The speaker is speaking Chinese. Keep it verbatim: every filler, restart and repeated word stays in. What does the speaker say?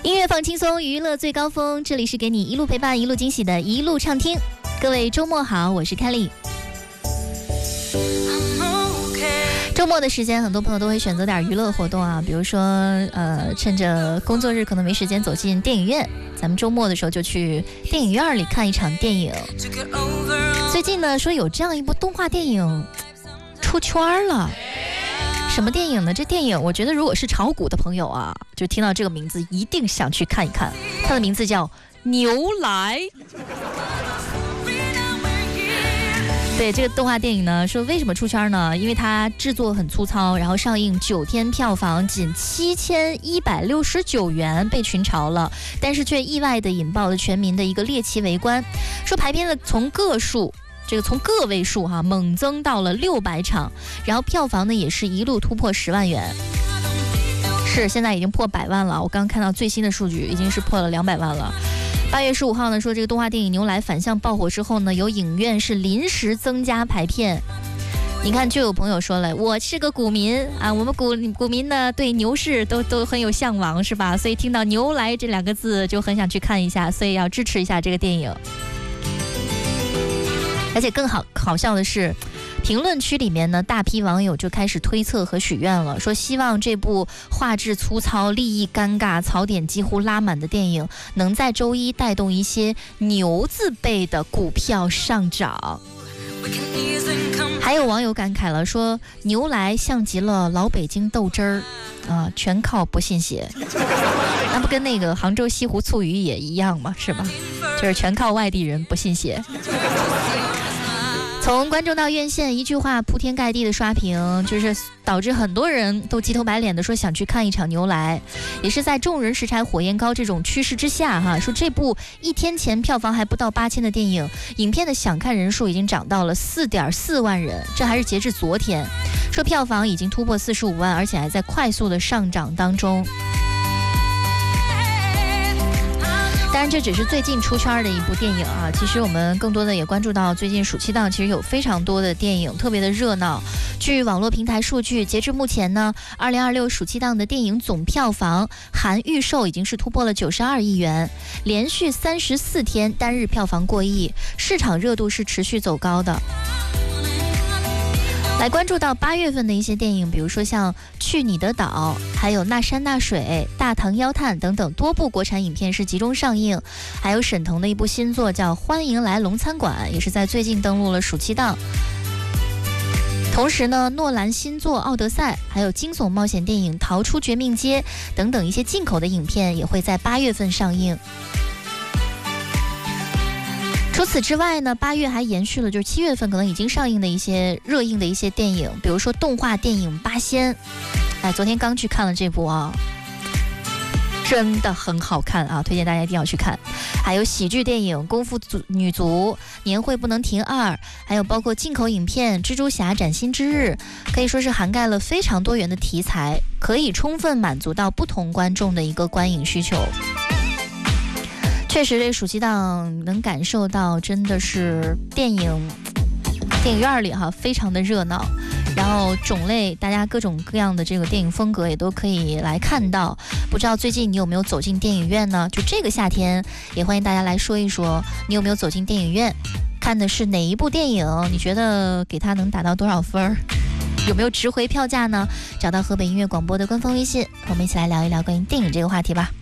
音乐放轻松，娱乐最高峰，这里是给你一路陪伴一路惊喜的一路畅听。各位周末好，我是 Kelly。 周末的时间，很多朋友都会选择点娱乐活动啊，比如说呃，趁着工作日可能没时间走进电影院，咱们周末的时候就去电影院里看一场电影。最近呢，说有这样一部动画电影出圈了。什么电影呢？这电影我觉得如果是炒股的朋友啊，就听到这个名字一定想去看一看。它的名字叫牛来。对，这个动画电影呢，说为什么出圈呢？因为它制作很粗糙，然后上映九天票房仅七千一百六十九元被群嘲了，但是却意外的引爆了全民的一个猎奇围观。说排片的从个数这个从个位数哈、啊、猛增到了六百场，然后票房呢也是一路突破十万元，是现在已经破百万了。我刚看到最新的数据，已经是破了两百万了。八月十五号呢，说这个动画电影《牛来》反向爆火之后呢，有影院是临时增加排片。你看，就有朋友说了，我是个股民啊，我们股股民呢对牛市都都很有向往，是吧？所以听到牛来这两个字就很想去看一下，所以要支持一下这个电影。而且更好好笑的是，评论区里面呢，大批网友就开始推测和许愿了，说希望这部画质粗糙、立意尴尬、槽点几乎拉满的电影，能在周一带动一些牛字辈的股票上涨。还有网友感慨了，说牛来像极了老北京豆汁儿啊，全靠不信邪。那不跟那个杭州西湖醋鱼也一样吗？是吧？就是全靠外地人不信邪。从观众到院线，一句话铺天盖地的刷屏，就是导致很多人都急头白脸的说想去看一场牛来。也是在众人拾柴火焰高这种趋势之下哈，说这部一天前票房还不到八千的电影，影片的想看人数已经涨到了四点四万人，这还是截至昨天。说票房已经突破四十五万，而且还在快速的上涨当中。当然这只是最近出圈的一部电影啊，其实我们更多的也关注到最近暑期档其实有非常多的电影特别的热闹。据网络平台数据，截至目前呢，二零二六暑期档的电影总票房含预售已经是突破了九十二亿元，连续三十四天单日票房过亿，市场热度是持续走高的。来关注到八月份的一些电影，比如说像《去你的岛》，还有《那山那水》、《大唐妖探》等等多部国产影片是集中上映，还有沈腾的一部新作叫《欢迎来龙餐馆》，也是在最近登陆了暑期档。同时呢，诺兰新作《奥德赛》，还有惊悚冒险电影《逃出绝命街》等等一些进口的影片也会在八月份上映。除此之外呢，八月还延续了就是七月份可能已经上映的一些热映的一些电影，比如说动画电影《八仙》，哎，昨天刚去看了这部啊，真的很好看啊，推荐大家一定要去看。还有喜剧电影《功夫女足》、年会不能停二，还有包括进口影片《蜘蛛侠崭新之日》，可以说是涵盖了非常多元的题材，可以充分满足到不同观众的一个观影需求。确实这暑期档能感受到真的是电影电影院里哈非常的热闹，然后种类大家各种各样的这个电影风格也都可以来看到。不知道最近你有没有走进电影院呢？就这个夏天也欢迎大家来说一说你有没有走进电影院，看的是哪一部电影，你觉得给它能打到多少分，有没有值回票价呢？找到河北音乐广播的官方微信，我们一起来聊一聊关于电影这个话题吧。